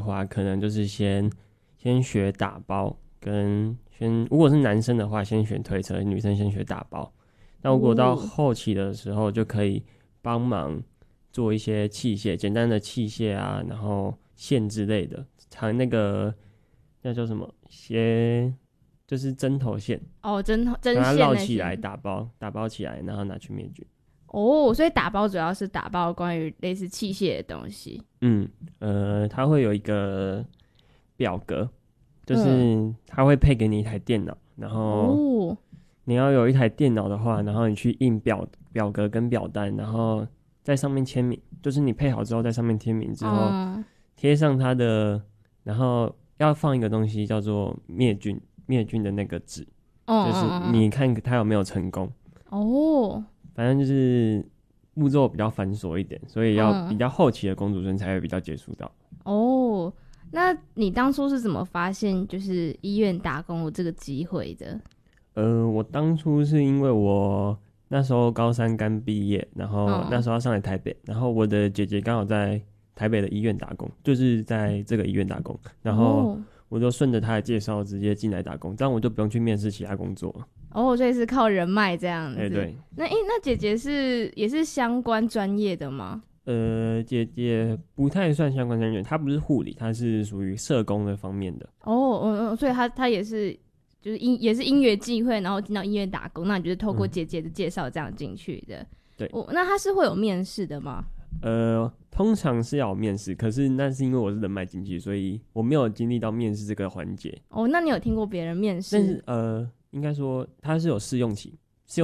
话，可能就是先学打包，如果是男生的话，先选推车，女生先学打包。那如果到后期的时候，就可以帮忙做一些器械，简单的器械啊，然后线之类的，还有那叫什么就是针头线针线把它绕起来打包起来，然后拿去灭菌。 所以打包主要是打包关于类似器械的东西。 它会有一个表格，就是它会配给你一台电脑，然后你要有一台电脑的话，然后你去印表格跟表单，然后在上面签名，就是你配好之后在上面签名之后，贴上它的，然后要放一个东西叫做灭菌的那个纸，就是你看它有没有成功。反正就是步骤比较繁琐一点，所以要比较后期的工读生才会比较接触到。 那你当初是怎么发现就是医院打工有这个机会的？ 我当初是因为我那时候高3刚毕业，然后那时候要上来台北，然后我的姐姐刚好在台北的医院打工，就是在这个医院打工，然后我就顺着她的介绍直接进来打工，这样我就不用去面试其他工作了。 所以是靠人脉这样子。 对。 那姐姐也是相关专业的吗？ 姐姐不太算相关专业，她不是护理，她是属于社工的方面的。 所以她也是就是也是因缘际会，然后进到医院打工。那你就是透过姐姐的介绍这样进去的。 对。 那她是会有面试的吗？ 通常是要有面试，可是那是因为我是人脉进去，所以我没有经历到面试这个环节。 那你有听过别人面试？ 但是应该说它是有试用期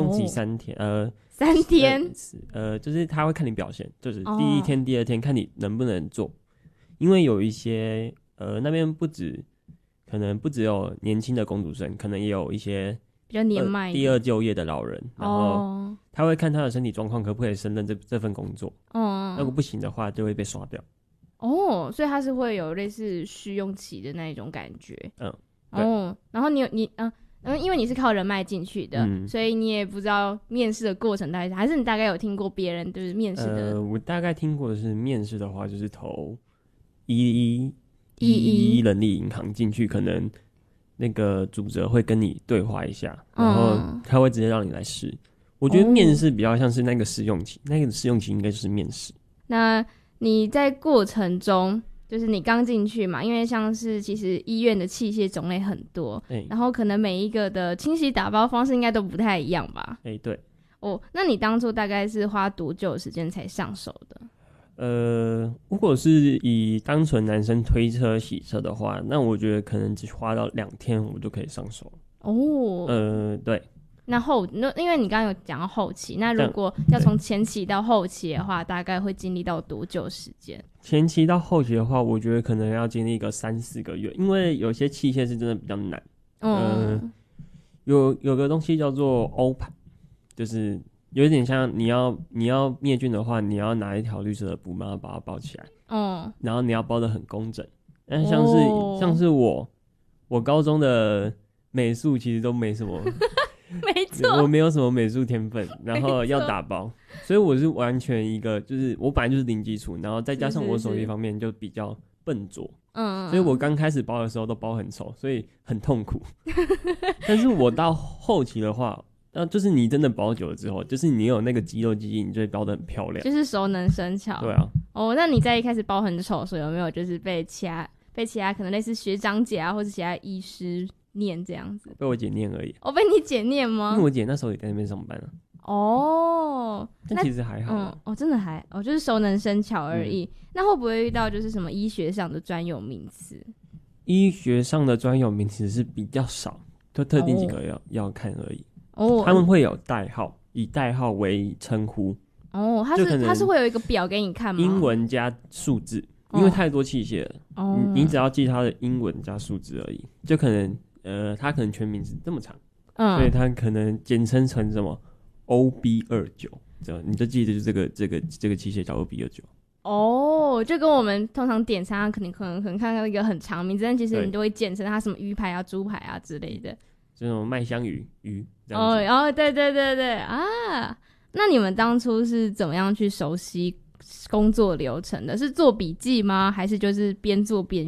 3天 ，3天就是他会看你表现，就是第1天、第2天看你能不能做，因为有一些那边可能不只有年轻的工读生，可能也有一些比较年迈第2就业的老人，然后他会看他的身体状况可不可以胜任这份工作。如果不行的话就会被刷掉。 所以他是会有类似试用期的那一种感觉。 对。 然后因为你是靠人脉进去的，所以你也不知道面试的过程大概，还是你大概有听过别人就是面试的？ 我大概听过的是面试的话，就是投111人力银行进去，可能那个主责会跟你对话一下，然后他会直接让你来试。我觉得面试比较像是那个试用期，那个试用期应该就是面试。 那你在过程中，就是你刚进去嘛，因为像是其实医院的器械种类很多，然后可能每一个的清洗打包方式应该都不太一样吧？ 对。 那你当初大概是花多久的时间才上手的？ 如果是以单纯男生推车洗车的话，那我觉得可能只花到2天我就可以上手。对。 那因为你刚刚有讲到后期，那如果要从前期到后期的话，大概会经历到多久时间？ 前期到后期的话，我觉得可能要经历个3-4个月，因为有些器械是真的比较难。有个东西叫做欧盘，就是有点像你要灭菌的话，你要拿一条绿色的布把它包起来，然后你要包得很工整。但像是我高中的美术其实都没什么。 没错， 我没有什么美术天分，然后要打包，所以我是完全一个就是我本来就是零基础，然后再加上我手艺方面就比较笨拙，所以我刚开始包的时候都包很丑，所以很痛苦。但是我到后期的话，就是你真的包久了之后，就是你有那个肌肉记忆，你就会包得很漂亮， 就是熟能生巧。 对啊。 那你在一开始包很丑的时候，有没有就是被其他可能类似学长姐啊，或者其他医师念这样子？ 被我姐念而已。 被你姐念吗？ 因为我姐那时候也在那边上班啊。但其实还好。 真的就是熟能生巧而已。那会不会遇到就是什么医学上的专有名词？ 医学上的专有名词是比较少，就特定几个要看而已。他们会有代号，以代号为称呼。 他是会有一个表给你看吗？ 英文加数字，因为太多器械了。你只要记它的英文加数字而已，就可能它可能全名是这么长，所以它可能简称成什么 OB29， 这样你就记得就这个器械叫 OB29。 就跟我们通常点餐可能看到一个很长名字，但其实你都会简称它什么鱼排啊、猪排啊之类的， 这种麦香鱼这样子。 对啊。那你们当初是怎么样去熟悉工作流程的？是做笔记吗？还是就是边做边